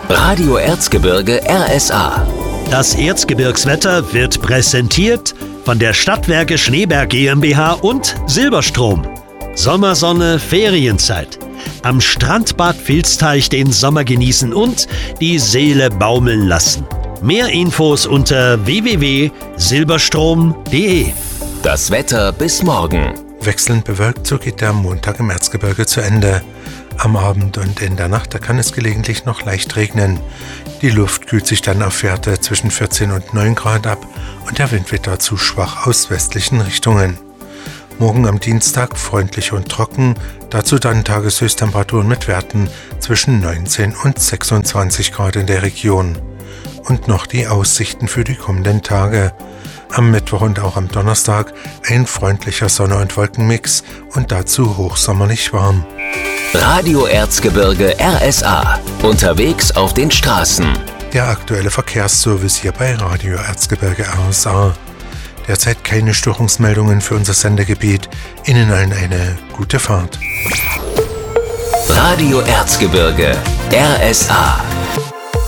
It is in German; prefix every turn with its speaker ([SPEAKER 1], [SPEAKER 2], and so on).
[SPEAKER 1] Radio Erzgebirge RSA.
[SPEAKER 2] Das Erzgebirgswetter wird präsentiert von der Stadtwerke Schneeberg GmbH und Silberstrom. Sommersonne, Ferienzeit. Am Strandbad Vilsteich den Sommer genießen und die Seele baumeln lassen. Mehr Infos unter www.silberstrom.de.
[SPEAKER 1] Das Wetter bis morgen.
[SPEAKER 3] Wechselnd bewölkt, so geht der Montag im Erzgebirge zu Ende. Am Abend und in der Nacht, da kann es gelegentlich noch leicht regnen. Die Luft kühlt sich dann auf Werte zwischen 14 und 9 Grad ab und der Wind wird dazu schwach aus westlichen Richtungen. Morgen am Dienstag freundlich und trocken, dazu dann Tageshöchsttemperaturen mit Werten zwischen 19 und 26 Grad in der Region. Und noch die Aussichten für die kommenden Tage. Am Mittwoch und auch am Donnerstag ein freundlicher Sonne- und Wolkenmix und dazu hochsommerlich warm.
[SPEAKER 1] Radio Erzgebirge RSA. Unterwegs auf den Straßen.
[SPEAKER 3] Der aktuelle Verkehrsservice hier bei Radio Erzgebirge RSA. Derzeit keine Störungsmeldungen für unser Sendegebiet. Ihnen allen eine gute Fahrt.
[SPEAKER 1] Radio Erzgebirge RSA.